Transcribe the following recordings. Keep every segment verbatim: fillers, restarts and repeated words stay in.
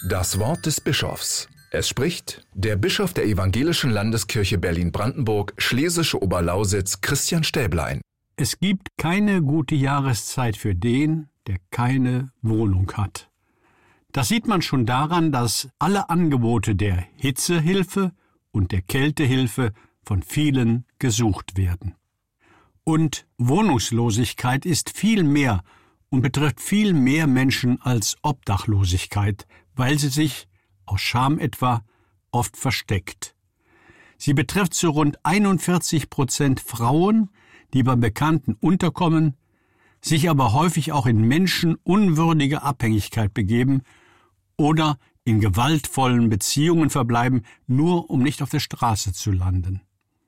Das Wort des Bischofs. Es spricht der Bischof der Evangelischen Landeskirche Berlin-Brandenburg, Schlesische Oberlausitz, Christian Stäblein. Es gibt keine gute Jahreszeit für den, der keine Wohnung hat. Das sieht man schon daran, dass alle Angebote der Hitzehilfe und der Kältehilfe von vielen gesucht werden. Und Wohnungslosigkeit ist viel mehr und betrifft viel mehr Menschen als Obdachlosigkeit, weil sie sich, aus Scham etwa, oft versteckt. Sie betrifft zu rund einundvierzig Prozent Frauen, die bei Bekannten unterkommen, sich aber häufig auch in menschenunwürdige Abhängigkeit begeben oder in gewaltvollen Beziehungen verbleiben, nur um nicht auf der Straße zu landen.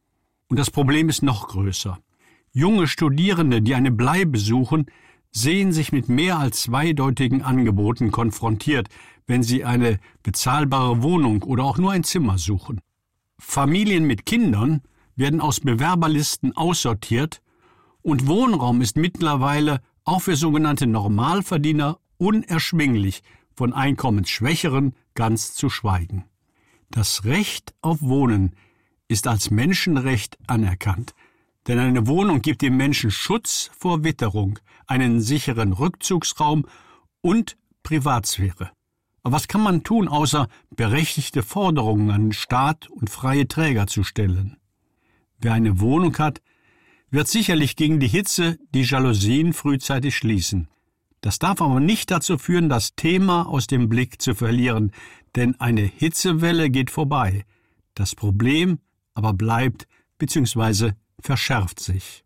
Und das Problem ist noch größer. Junge Studierende, die eine Bleibe suchen, sehen sich mit mehr als zweideutigen Angeboten konfrontiert, wenn sie eine bezahlbare Wohnung oder auch nur ein Zimmer suchen. Familien mit Kindern werden aus Bewerberlisten aussortiert und Wohnraum ist mittlerweile auch für sogenannte Normalverdiener unerschwinglich, von Einkommensschwächeren ganz zu schweigen. Das Recht auf Wohnen ist als Menschenrecht anerkannt, denn eine Wohnung gibt dem Menschen Schutz vor Witterung, einen sicheren Rückzugsraum und Privatsphäre. Aber was kann man tun, außer berechtigte Forderungen an den Staat und freie Träger zu stellen? Wer eine Wohnung hat, wird sicherlich gegen die Hitze die Jalousien frühzeitig schließen. Das darf aber nicht dazu führen, das Thema aus dem Blick zu verlieren, denn eine Hitzewelle geht vorbei. Das Problem aber bleibt bzw. verschärft sich.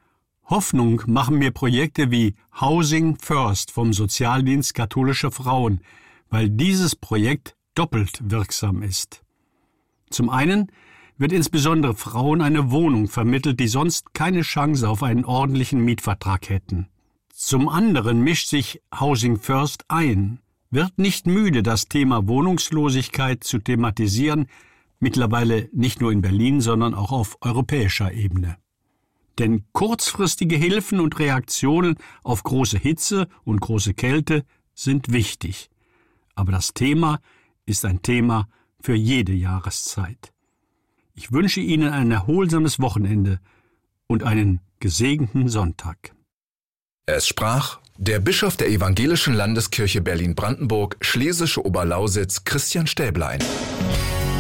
Hoffnung machen mir Projekte wie Housing First vom Sozialdienst Katholische Frauen, weil dieses Projekt doppelt wirksam ist. Zum einen wird insbesondere Frauen eine Wohnung vermittelt, die sonst keine Chance auf einen ordentlichen Mietvertrag hätten. Zum anderen mischt sich Housing First ein, wird nicht müde, das Thema Wohnungslosigkeit zu thematisieren, mittlerweile nicht nur in Berlin, sondern auch auf europäischer Ebene. Denn kurzfristige Hilfen und Reaktionen auf große Hitze und große Kälte sind wichtig. Aber das Thema ist ein Thema für jede Jahreszeit. Ich wünsche Ihnen ein erholsames Wochenende und einen gesegneten Sonntag. Es sprach der Bischof der Evangelischen Landeskirche Berlin-Brandenburg, Schlesische Oberlausitz, Christian Stäblein.